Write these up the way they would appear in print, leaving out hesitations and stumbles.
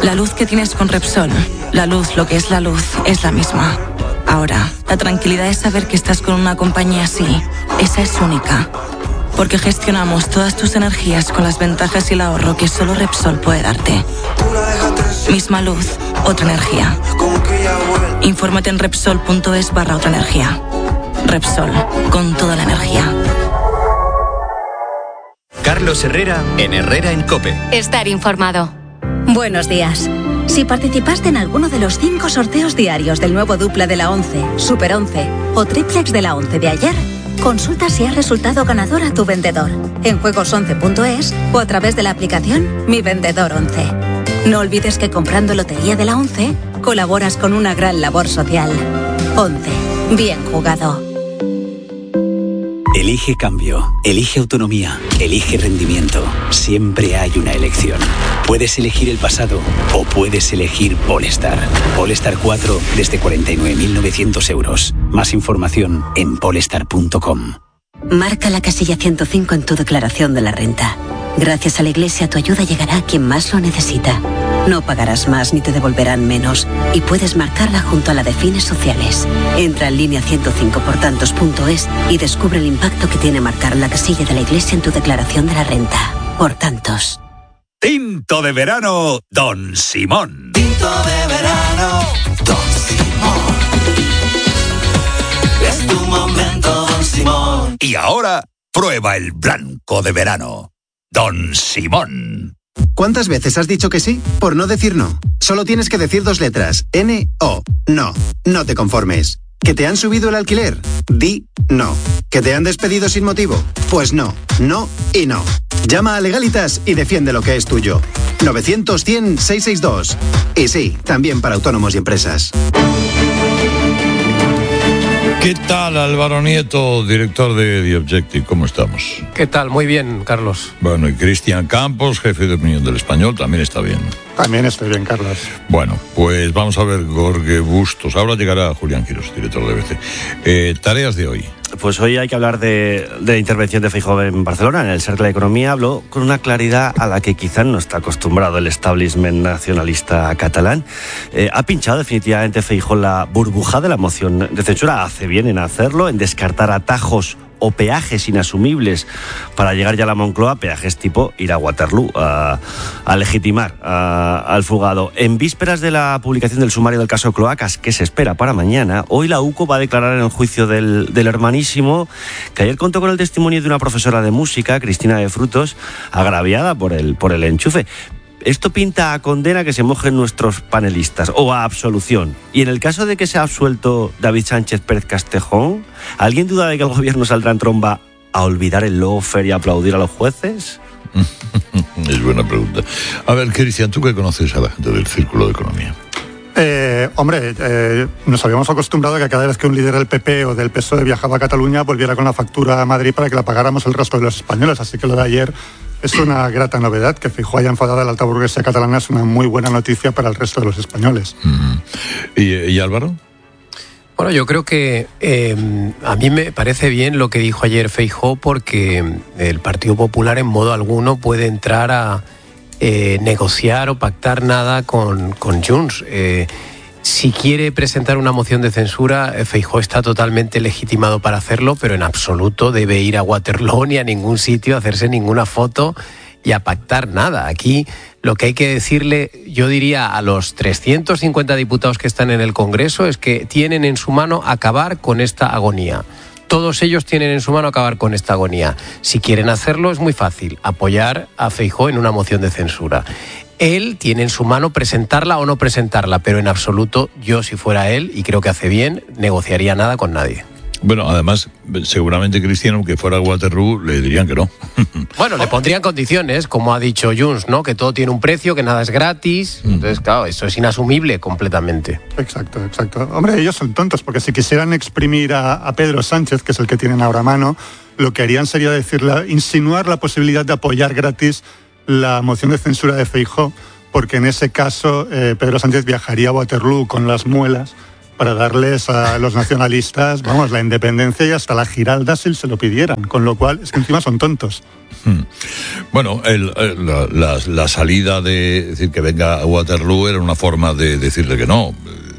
La luz que tienes con Repsol, la luz, lo que es la luz, es la misma. Ahora, la tranquilidad de saber que estás con una compañía así, esa es única. Porque gestionamos todas tus energías con las ventajas y el ahorro que solo Repsol puede darte. Misma luz, otra energía. Infórmate en Repsol.es/otra energía. Repsol, con toda la energía. Carlos Herrera, en Herrera en COPE. Estar informado. Buenos días. Si participaste en alguno de los 5 sorteos diarios del nuevo dupla de la 11, Super 11 o triplex de la 11 de ayer, consulta si has resultado ganador a tu vendedor en juegos11.es o a través de la aplicación Mi Vendedor 11. No olvides que comprando Lotería de la 11 colaboras con una gran labor social. 11. Bien jugado. Elige cambio, elige autonomía, elige rendimiento. Siempre hay una elección. Puedes elegir el pasado o puedes elegir Polestar. Polestar 4 desde 49.900 euros. Más información en polestar.com. Marca la casilla 105 en tu declaración de la renta. Gracias a la Iglesia tu ayuda llegará a quien más lo necesita. No pagarás más ni te devolverán menos y puedes marcarla junto a la de fines sociales. Entra en línea 105portantos.es y descubre el impacto que tiene marcar la casilla de la Iglesia en tu declaración de la renta. Por tantos. Tinto de verano, Don Simón. Tinto de verano, Don Simón. Es tu momento, Don Simón. Y ahora, prueba el blanco de verano, Don Simón. ¿Cuántas veces has dicho que sí por no decir no? Solo tienes que decir 2 letras. N-O. No. No te conformes. ¿Que te han subido el alquiler? Di no. ¿Que te han despedido sin motivo? Pues no. No y no. Llama a Legalitas y defiende lo que es tuyo. 900-100-662. Y sí, también para autónomos y empresas. ¿Qué tal, Álvaro Nieto, director de The Objective? ¿Cómo estamos? ¿Qué tal? Muy bien, Carlos. Bueno, y Cristian Campos, jefe de opinión del Español, también está bien. También estoy bien, Carlos. Bueno, pues vamos a ver Jorge Bustos. Ahora llegará Julián Quirós, director de BBC. Tareas de hoy. Pues hoy hay que hablar de la intervención de Feijóo en Barcelona, en el Cercle de Economía. Habló con una claridad a la que quizás no está acostumbrado el establishment nacionalista catalán. Ha pinchado definitivamente Feijóo la burbuja de la moción de censura. Hace bien en hacerlo, en descartar atajos o peajes inasumibles para llegar ya a la Moncloa, peajes tipo ir a Waterloo a legitimar al fugado. En vísperas de la publicación del sumario del caso Cloacas, que se espera para mañana, hoy la UCO va a declarar en el juicio del hermanísimo, que ayer contó con el testimonio de una profesora de música, Cristina de Frutos, agraviada por el enchufe. Esto pinta a condena que se mojen nuestros panelistas, o a absolución. Y en el caso de que sea absuelto David Sánchez Pérez Castejón, ¿alguien duda de que el gobierno saldrá en tromba a olvidar el lawfare y aplaudir a los jueces? Es buena pregunta. A ver, Cristian, ¿tú qué conoces a la gente del Círculo de Economía? Nos habíamos acostumbrado a que cada vez que un líder del PP o del PSOE viajaba a Cataluña volviera con la factura a Madrid para que la pagáramos el resto de los españoles, así que lo de ayer es una grata novedad. Que Feijóo haya enfadado a la alta burguesía catalana es una muy buena noticia para el resto de los españoles. ¿Y Álvaro? Bueno, yo creo que a mí me parece bien lo que dijo ayer Feijóo, porque el Partido Popular en modo alguno puede entrar a negociar o pactar nada con Junts. Si quiere presentar una moción de censura, Feijóo está totalmente legitimado para hacerlo, pero en absoluto debe ir a Waterloo ni a ningún sitio a hacerse ninguna foto y a pactar nada. Aquí lo que hay que decirle, yo diría, a los 350 diputados que están en el Congreso es que tienen en su mano acabar con esta agonía. Todos ellos tienen en su mano acabar con esta agonía. Si quieren hacerlo, es muy fácil: apoyar a Feijóo en una moción de censura. Él tiene en su mano presentarla o no presentarla, pero en absoluto, yo si fuera él, y creo que hace bien, negociaría nada con nadie. Bueno, además, seguramente, Cristiano, que fuera a Waterloo, le dirían que no. Bueno, le pondrían condiciones, como ha dicho Junts, ¿no? Que todo tiene un precio, que nada es gratis. Entonces, claro, eso es inasumible completamente. Exacto. Hombre, ellos son tontos, porque si quisieran exprimir a Pedro Sánchez, que es el que tienen ahora a mano, lo que harían sería insinuar la posibilidad de apoyar gratis la moción de censura de Feijóo, porque en ese caso Pedro Sánchez viajaría a Waterloo con las muelas para darles a los nacionalistas, vamos, la independencia y hasta la Giralda si se lo pidieran, con lo cual es que encima son tontos. Bueno, la salida de decir que venga a Waterloo era una forma de decirle que no.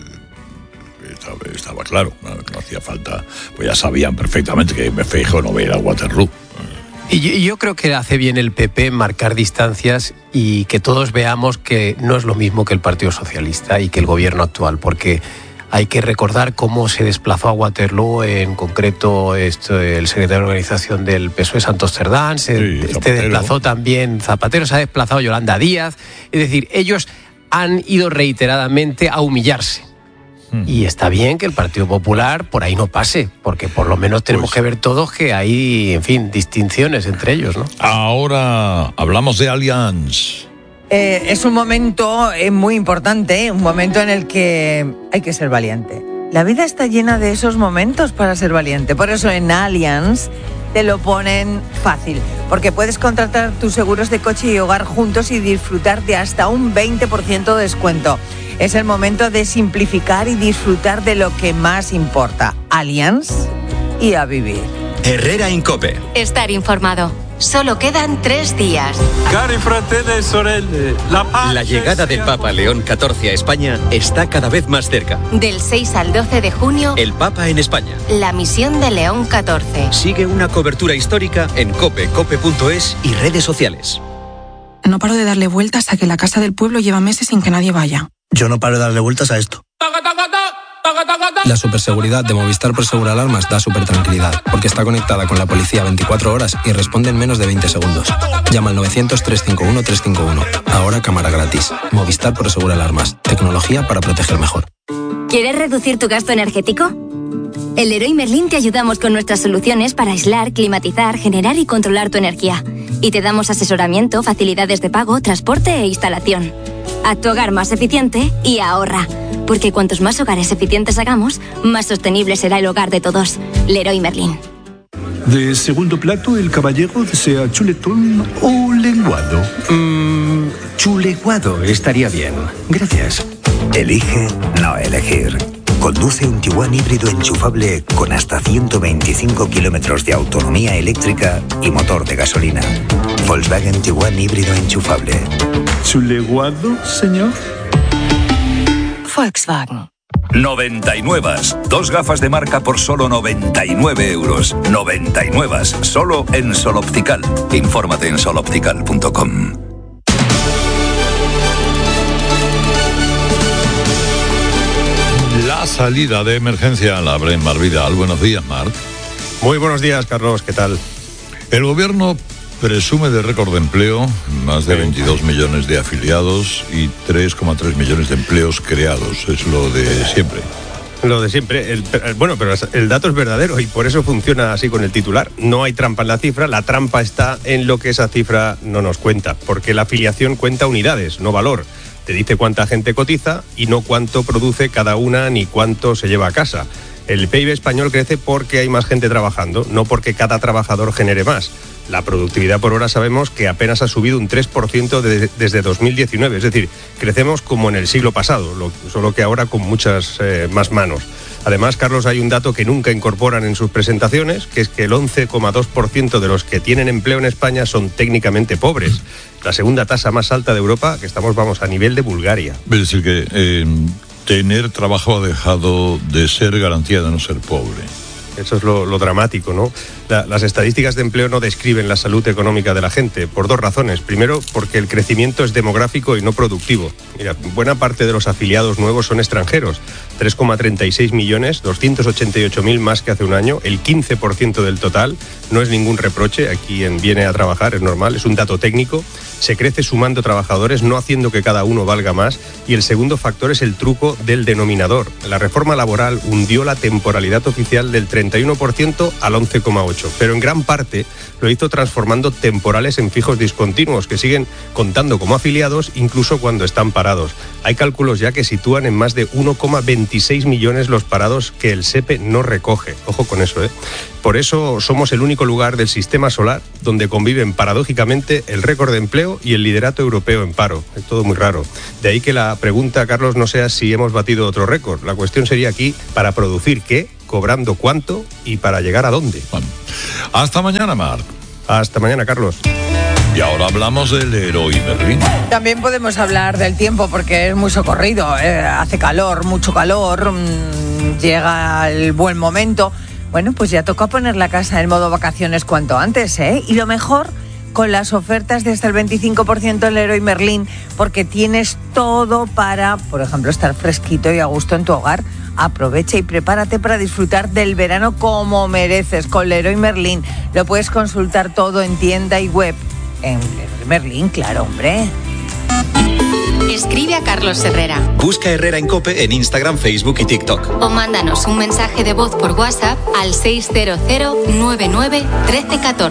Estaba claro, no hacía falta, pues ya sabían perfectamente que Feijóo no va a ir a Waterloo. Y yo creo que hace bien el PP marcar distancias y que todos veamos que no es lo mismo que el Partido Socialista y que el gobierno actual, porque hay que recordar cómo se desplazó a Waterloo, en concreto el secretario de organización del PSOE, Santos Cerdán, se desplazó también Zapatero, se ha desplazado Yolanda Díaz, es decir, ellos han ido reiteradamente a humillarse. Y está bien que el Partido Popular por ahí no pase, porque por lo menos tenemos que ver todos que hay, en fin, distinciones entre ellos, ¿no? Ahora hablamos de Allianz. Es un momento muy importante, un momento en el que hay que ser valiente. La vida está llena de esos momentos para ser valiente. Por eso en Allianz te lo ponen fácil, porque puedes contratar tus seguros de coche y hogar juntos y disfrutar de hasta un 20% de descuento. Es el momento de simplificar y disfrutar de lo que más importa. Allianz y a vivir. Herrera en COPE. Estar informado. Solo quedan 3 días. Cari fratelli e sorelle, la llegada del Papa León XIV a España está cada vez más cerca. Del 6 al 12 de junio, el Papa en España. La misión de León XIV. Sigue una cobertura histórica en COPE, cope.es y redes sociales. No paro de darle vueltas a que la Casa del Pueblo lleva meses sin que nadie vaya. Yo no paro de darle vueltas a esto. La superseguridad de Movistar Prosegur Alarmas da supertranquilidad, porque está conectada con la policía 24 horas y responde en menos de 20 segundos. Llama al 900-351-351. Ahora cámara gratis. Movistar Prosegur Alarmas. Tecnología para proteger mejor. ¿Quieres reducir tu gasto energético? En Leroy Merlin te ayudamos con nuestras soluciones para aislar, climatizar, generar y controlar tu energía. Y te damos asesoramiento, facilidades de pago, transporte e instalación. Haz tu hogar más eficiente y ahorra. Porque cuantos más hogares eficientes hagamos, más sostenible será el hogar de todos. Leroy Merlin. De segundo plato, el caballero desea chuletón o lenguado. Chuleguado estaría bien. Gracias. Elige no elegir. Conduce un Tiguan híbrido enchufable con hasta 125 kilómetros de autonomía eléctrica y motor de gasolina. Volkswagen Tiguan híbrido enchufable. ¿Chuleguado, señor? Volkswagen. 99. 2 gafas de marca por solo 99 euros. 99. Solo en Sol Optical. Infórmate en soloptical.com. La salida de emergencia la abre en Mar Vidal. Buenos días, Marc. Muy buenos días, Carlos. ¿Qué tal? El gobierno presume de récord de empleo, más de 22 millones de afiliados y 3,3 millones de empleos creados. Es lo de siempre. Lo de siempre. Bueno, pero el dato es verdadero y por eso funciona así con el titular. No hay trampa en la cifra, la trampa está en lo que esa cifra no nos cuenta, porque la afiliación cuenta unidades, no valor. Te dice cuánta gente cotiza y no cuánto produce cada una ni cuánto se lleva a casa. El PIB español crece porque hay más gente trabajando, no porque cada trabajador genere más. La productividad por hora sabemos que apenas ha subido un 3% desde 2019, es decir, crecemos como en el siglo pasado, solo que ahora con muchas más manos. Además, Carlos, hay un dato que nunca incorporan en sus presentaciones, que es que el 11,2% de los que tienen empleo en España son técnicamente pobres. La segunda tasa más alta de Europa, que estamos a nivel de Bulgaria. Es decir, que tener trabajo ha dejado de ser garantía de no ser pobre. Eso es lo dramático, ¿no? Las estadísticas de empleo no describen la salud económica de la gente, por 2 razones. Primero, porque el crecimiento es demográfico y no productivo. Mira, buena parte de los afiliados nuevos son extranjeros. 3,36 millones, 288.000 más que hace un año, el 15% del total. No es ningún reproche a quien viene a trabajar, es normal, es un dato técnico. Se crece sumando trabajadores, no haciendo que cada uno valga más. Y el segundo factor es el truco del denominador. La reforma laboral hundió la temporalidad oficial del 31% al 11,8%. mucho, pero en gran parte lo hizo transformando temporales en fijos discontinuos que siguen contando como afiliados incluso cuando están parados. Hay cálculos ya que sitúan en más de 1,26 millones los parados que el SEPE no recoge. Ojo con eso, ¿eh? Por eso somos el único lugar del sistema solar donde conviven paradójicamente el récord de empleo y el liderato europeo en paro. Es todo muy raro. De ahí que la pregunta, Carlos, no sea si hemos batido otro récord. La cuestión sería aquí, ¿para producir qué? ¿Cobrando cuánto? ¿Y para llegar a dónde? Hasta mañana, Marc. Hasta mañana, Carlos. Y ahora hablamos del Leroy Merlin. También podemos hablar del tiempo porque es muy socorrido. Hace calor, mucho calor. Llega el buen momento. Bueno, pues ya toca poner la casa en modo vacaciones cuanto antes, ¿eh? Y lo mejor, con las ofertas de hasta el 25% en Leroy Merlin, porque tienes todo para, por ejemplo, estar fresquito y a gusto en tu hogar. Aprovecha y prepárate para disfrutar del verano como mereces con Leroy Merlin. Lo puedes consultar todo en tienda y web. En Leroy Merlin, claro, hombre. Escribe a Carlos Herrera. Busca Herrera en COPE en Instagram, Facebook y TikTok. O mándanos un mensaje de voz por WhatsApp al 600 99 13 14.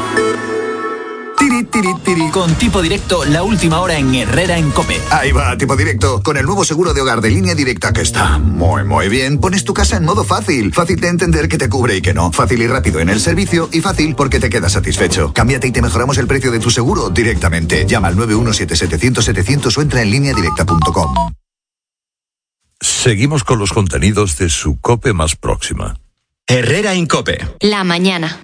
Con Tipo Directo, la última hora en Herrera en COPE. Ahí va, Tipo Directo. Con el nuevo seguro de hogar de Línea Directa, que está muy bien, pones tu casa en modo fácil. Fácil de entender que te cubre y que no. Fácil y rápido en el servicio y fácil porque te quedas satisfecho. Cámbiate y te mejoramos el precio de tu seguro directamente. Llama al 917-700-700 o entra en lineadirecta.com. Seguimos con los contenidos de su COPE más próxima. Herrera en COPE. La mañana.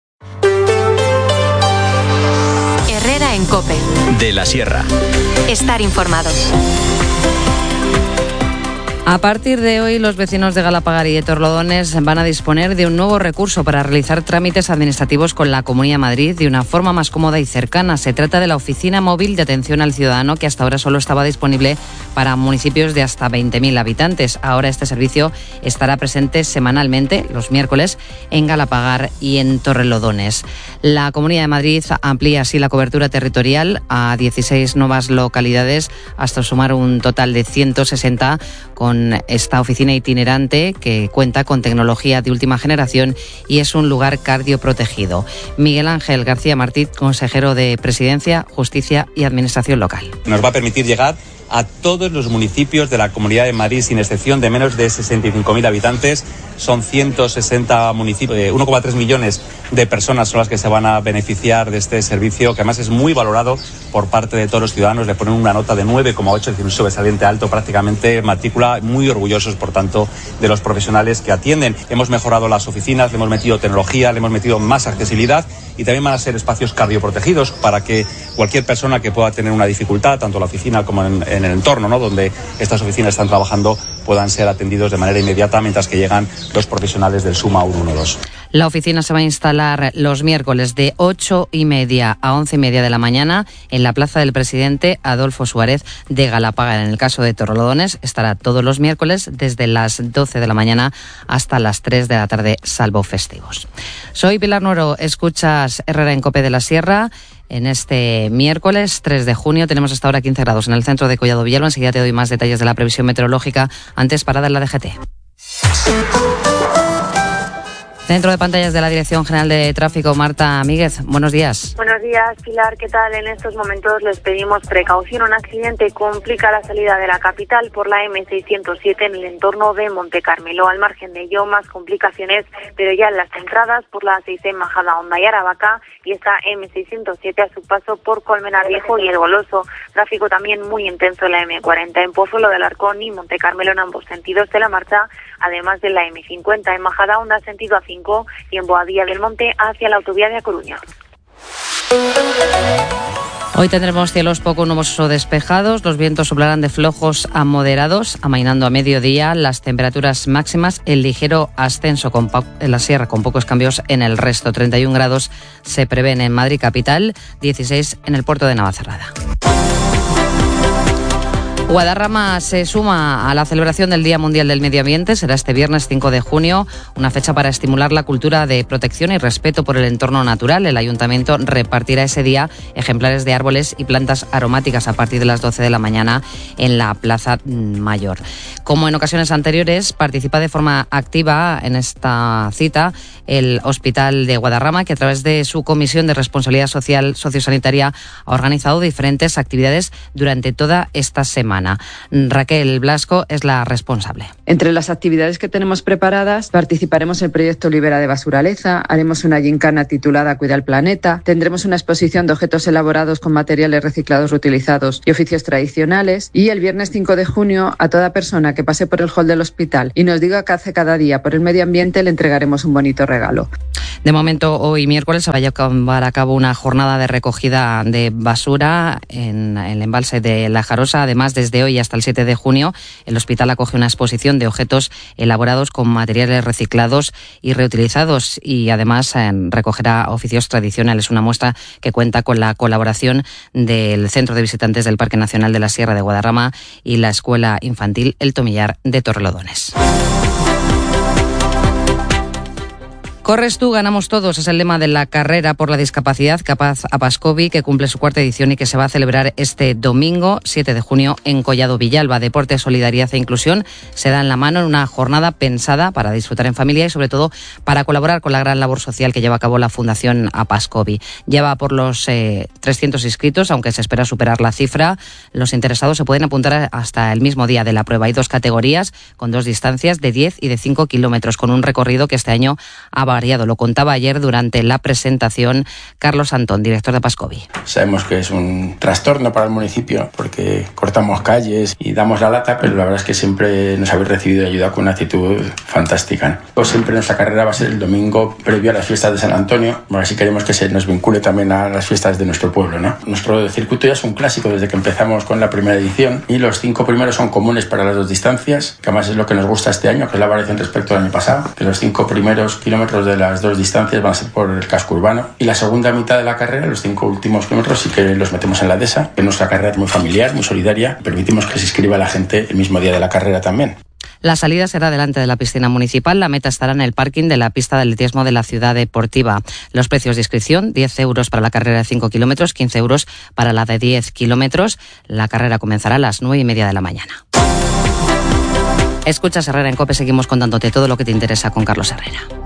Herrera en COPE. De la Sierra. Estar informados. A partir de hoy, los vecinos de Galapagar y de Torrelodones van a disponer de un nuevo recurso para realizar trámites administrativos con la Comunidad de Madrid de una forma más cómoda y cercana. Se trata de la Oficina Móvil de Atención al Ciudadano, que hasta ahora solo estaba disponible para municipios de hasta 20.000 habitantes. Ahora este servicio estará presente semanalmente, los miércoles, en Galapagar y en Torrelodones. La Comunidad de Madrid amplía así la cobertura territorial a 16 nuevas localidades, hasta sumar un total de 160 con esta oficina itinerante que cuenta con tecnología de última generación y es un lugar cardioprotegido. Miguel Ángel García Martí, consejero de Presidencia, Justicia y Administración Local. Nos va a permitir llegar a todos los municipios de la Comunidad de Madrid, sin excepción de menos de 65.000 habitantes. Son 160 municipios, 1,3 millones de personas son las que se van a beneficiar de este servicio, que además es muy valorado por parte de todos los ciudadanos. Le ponen una nota de 9,8, es decir, un sobresaliente alto, prácticamente matrícula, muy orgullosos, por tanto, de los profesionales que atienden. Hemos mejorado las oficinas, le hemos metido tecnología, le hemos metido más accesibilidad y también van a ser espacios cardioprotegidos para que cualquier persona que pueda tener una dificultad, tanto en la oficina como en el entorno, ¿no?, donde estas oficinas están trabajando, puedan ser atendidos de manera inmediata mientras que llegan los profesionales del SUMA 112. La oficina se va a instalar los miércoles de 8:30 a 11:30 de la mañana en la Plaza del Presidente Adolfo Suárez de Galapagar. En el caso de Torrelodones estará todos los miércoles desde las 12 de la mañana hasta las 3 de la tarde, salvo festivos. Soy Pilar Nuero, escuchas Herrera en COPE de la Sierra. En este miércoles 3 de junio tenemos hasta ahora 15 grados en el centro de Collado Villalba. Enseguida te doy más detalles de la previsión meteorológica. Antes, parada en la DGT. Centro de pantallas de la Dirección General de Tráfico, Marta Míguez, buenos días. Buenos días, Pilar, ¿qué tal? En estos momentos les pedimos precaución. Un accidente complica la salida de la capital por la M607 en el entorno de Monte Carmelo. Al margen de ello, más complicaciones, pero ya en las entradas por la A6 en Majada Honda y Aravaca y esta M607 a su paso por Colmenar Viejo y El Goloso. Tráfico también muy intenso en la M40 en Pozuelo de Alarcón y Monte Carmelo en ambos sentidos de la marcha, además de la M50 en Majada Honda sentido A5 y en Boadilla del Monte hacia la autovía de A Coruña. Hoy tendremos cielos poco nubosos o despejados, los vientos soplarán de flojos a moderados, amainando a mediodía, las temperaturas máximas en ligero ascenso en la sierra con pocos cambios en el resto. 31 grados se prevén en Madrid capital, 16 en el puerto de Navacerrada. Guadarrama se suma a la celebración del Día Mundial del Medio Ambiente. Será este viernes 5 de junio, una fecha para estimular la cultura de protección y respeto por el entorno natural. El Ayuntamiento repartirá ese día ejemplares de árboles y plantas aromáticas a partir de las 12 de la mañana en la Plaza Mayor. Como en ocasiones anteriores, participa de forma activa en esta cita el Hospital de Guadarrama, que a través de su Comisión de Responsabilidad Social Sociosanitaria ha organizado diferentes actividades durante toda esta semana. Raquel Blasco es la responsable. Entre las actividades que tenemos preparadas, participaremos en el proyecto Libera de Basuraleza, haremos una gincana titulada Cuida el Planeta, tendremos una exposición de objetos elaborados con materiales reciclados, reutilizados y oficios tradicionales, y el viernes 5 de junio a toda persona que pase por el hall del hospital y nos diga qué hace cada día por el medio ambiente le entregaremos un bonito regalo. De momento, hoy miércoles se va a llevar a cabo una jornada de recogida de basura en el embalse de La Jarosa. Además, desde hoy hasta el 7 de junio, el hospital acoge una exposición de objetos elaborados con materiales reciclados y reutilizados, y además recogerá oficios tradicionales. Una muestra que cuenta con la colaboración del Centro de Visitantes del Parque Nacional de la Sierra de Guadarrama y la Escuela Infantil El Tomillar de Torrelodones. Corres tú, ganamos todos, es el lema de la carrera por la discapacidad Capaz Apascovi, que cumple su cuarta edición y que se va a celebrar este domingo 7 de junio en Collado Villalba. Deporte, solidaridad e inclusión se dan la mano en una jornada pensada para disfrutar en familia y sobre todo para colaborar con la gran labor social que lleva a cabo la Fundación Apascovi. Lleva por los 300 inscritos, aunque se espera superar la cifra. Los interesados se pueden apuntar hasta el mismo día de la prueba. Hay 2 categorías con 2 distancias de 10 y de 5 kilómetros, con un recorrido que este año ha variado. Lo contaba ayer durante la presentación Carlos Antón, director de Apascovi. Sabemos que es un trastorno para el municipio porque cortamos calles y damos la lata, pero la verdad es que siempre nos habéis recibido y ayudado con una actitud fantástica. Pues siempre nuestra carrera va a ser el domingo previo a las fiestas de San Antonio. Bueno, así queremos que se nos vincule también a las fiestas de nuestro pueblo, ¿no? Nuestro circuito ya es un clásico desde que empezamos con la primera edición, y los 5 primeros son comunes para las 2 distancias, que además es lo que nos gusta este año, que es la variación respecto al año pasado, que los 5 primeros kilómetros de las 2 distancias van a ser por el casco urbano, y la segunda mitad de la carrera, los 5 últimos kilómetros, sí que los metemos en la dehesa, que nuestra carrera es muy familiar, muy solidaria, permitimos que se inscriba la gente el mismo día de la carrera también. La salida será delante de la piscina municipal. La meta estará en el parking de la pista de atletismo de la ciudad deportiva. Los precios de inscripción: 10 euros para la carrera de 5 kilómetros, 15 euros para la de 10 kilómetros. La carrera comenzará a las 9:30 de la mañana. Escuchas Herrera en COPE, seguimos contándote todo lo que te interesa con Carlos Herrera.